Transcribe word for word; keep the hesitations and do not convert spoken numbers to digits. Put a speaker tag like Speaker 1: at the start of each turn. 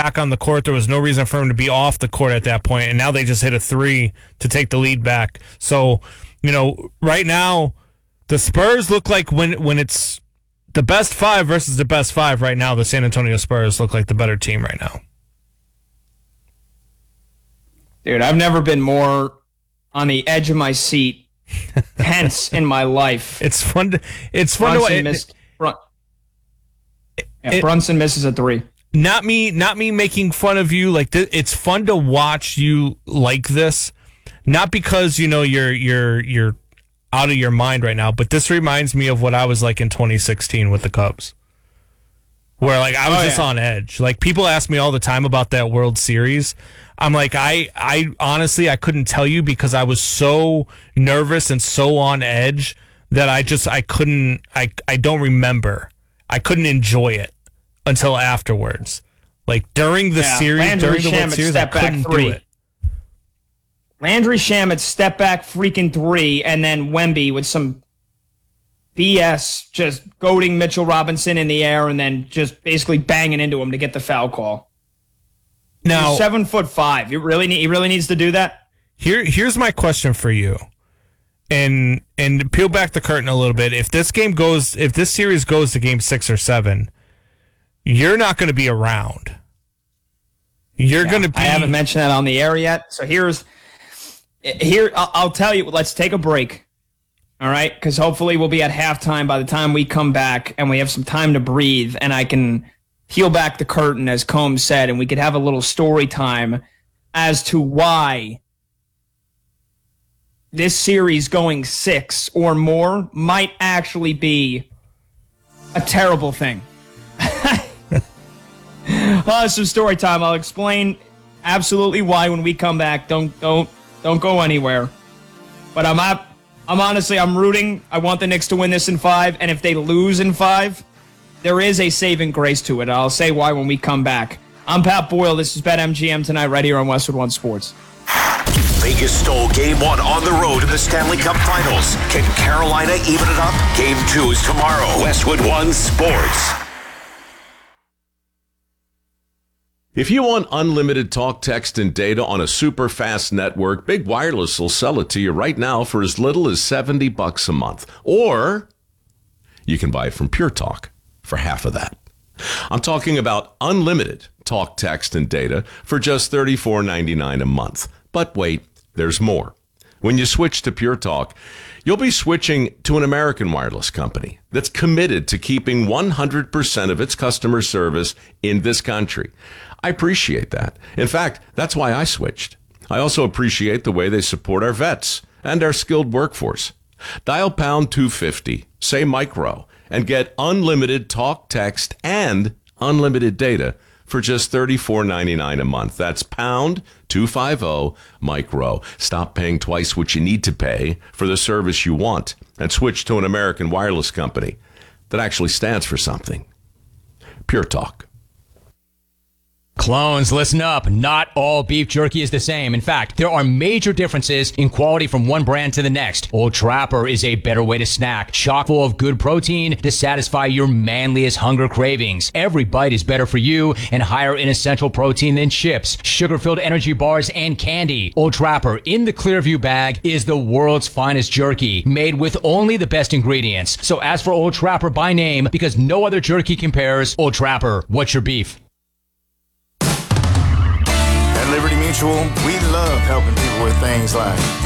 Speaker 1: back on the court. There was no reason for him to be off the court at that point, and now they just hit a three to take the lead back. So, you know, right now, the Spurs look like when when it's the best five versus the best five right now, the San Antonio Spurs look like the better team right now.
Speaker 2: Dude, I've never been more on the edge of my seat, tense in my life.
Speaker 1: It's fun to it's fun
Speaker 2: Brunson
Speaker 1: to
Speaker 2: missed, Brun- yeah,
Speaker 1: it,
Speaker 2: Brunson misses a three.
Speaker 1: Not me, not me making fun of you. Like th- it's fun to watch you like this, not because you know you're you're you're out of your mind right now, but this reminds me of what I was like in twenty sixteen with the Cubs, where like I was
Speaker 2: oh,
Speaker 1: just
Speaker 2: yeah.
Speaker 1: on edge. Like people ask me all the time about that World Series. I'm like, I, I honestly, I couldn't tell you because I was so nervous and so on edge that I just, I couldn't, I, I don't remember. I couldn't enjoy it until afterwards. Like during the
Speaker 2: yeah,
Speaker 1: series,
Speaker 2: Landry
Speaker 1: during the World
Speaker 2: Shamet
Speaker 1: Series, I
Speaker 2: step back
Speaker 1: couldn't
Speaker 2: three.
Speaker 1: do it.
Speaker 2: Landry Shamet step back freaking three, and then Wemby with some B S just goading Mitchell Robinson in the air and then just basically banging into him to get the foul call.
Speaker 1: Now,
Speaker 2: He's seven foot five. You really need, he really needs to do that?
Speaker 1: Here, here's my question for you, and and peel back the curtain a little bit. If this game goes, if this series goes to game six or seven, you're not going to be around. You're
Speaker 2: Yeah,
Speaker 1: going to be.
Speaker 2: I haven't mentioned that on the air yet. So here's here. I'll, I'll tell you. Let's take a break. All right, because hopefully we'll be at halftime by the time we come back, and we have some time to breathe, and I can peel back the curtain, as Combs said, and we could have a little story time as to why this series going six or more might actually be a terrible thing. uh, some story time. I'll explain absolutely why when we come back. Don't don't don't go anywhere. But I'm up. I'm honestly I'm rooting. I want the Knicks to win this in five, and if they lose in five, there is a saving grace to it. I'll say why when we come back. I'm Pat Boyle. This is BetMGM tonight right here on Westwood One Sports.
Speaker 3: Vegas stole game one on the road in the Stanley Cup Finals. Can Carolina even it up? Game two is tomorrow. Westwood One Sports.
Speaker 4: If you want unlimited talk, text, and data on a super fast network, Big Wireless will sell it to you right now for as little as seventy bucks a month. Or you can buy it from Pure Talk for half of that. I'm talking about unlimited talk, text, and data for just thirty-four ninety-nine a month. But wait, there's more. When you switch to Pure Talk, you'll be switching to an American wireless company that's committed to keeping one hundred percent of its customer service in this country. I appreciate that. In fact, that's why I switched. I also appreciate the way they support our vets and our skilled workforce. Dial pound two fifty, say micro, and get unlimited talk, text, and unlimited data for just thirty-four ninety-nine a month. That's pound two fifty micro. Stop paying twice what you need to pay for the service you want and switch to an American wireless company that actually stands for something. Pure Talk.
Speaker 5: Clones, listen up. Not all beef jerky is the same. In fact, there are major differences in quality from one brand to the next. Old Trapper is a better way to snack, chock full of good protein to satisfy your manliest hunger cravings. Every bite is better for you and higher in essential protein than chips, sugar-filled energy bars, and candy. Old Trapper in the Clearview bag is the world's finest jerky, made with only the best ingredients. So ask for Old Trapper by name because no other jerky compares. Old Trapper, what's your beef?
Speaker 6: At Liberty Mutual, we love helping people with things like